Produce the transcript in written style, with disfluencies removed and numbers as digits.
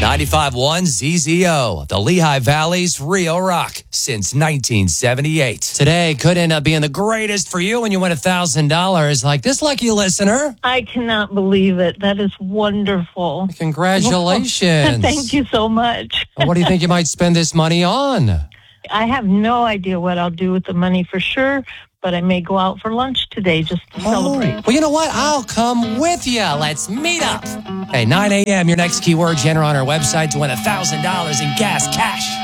95.1 ZZO, the Lehigh Valley's real rock since 1978. Today could end up being the greatest for you when you win $1,000 like this lucky listener. I cannot believe it. That is wonderful. Congratulations. Thank you so much. What do you think you might spend this money on? I have no idea what I'll do with the money for sure, but I may go out for lunch today just to celebrate. Well, you know what? I'll come with you. Let's meet up. Hey, 9 a.m., your next keyword, enter on our website to win $1,000 in gas cash.